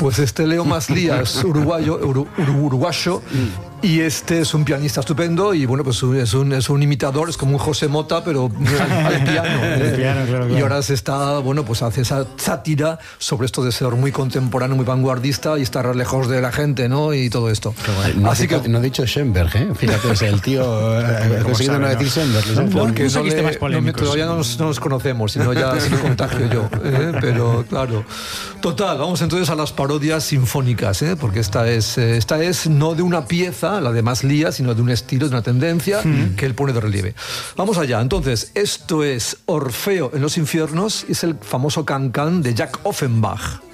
Pues Leo Maslia es uruguayo, y este es un pianista estupendo y bueno, pues es un imitador, es como un José Mota, pero al piano. El piano, claro. Y ahora se está, bueno, pues hace esa sátira sobre esto de ser muy contemporáneo, muy vanguardista y estar lejos de la gente, ¿no? Y todo esto. Así que no he dicho Schoenberg, ¿eh? Fíjate, es el tío ha conseguido no decir Schoenberg. Porque todavía no nos conocemos, sino ya se lo contagio yo. Pero claro. Total, vamos entonces a las parodias sinfónicas, porque esta es no de una pieza, la de Maslia, sino de un estilo, de una tendencia que él pone de relieve. Vamos allá. Entonces, esto es Orfeo en los infiernos, es el famoso can-can de Jacques Offenbach.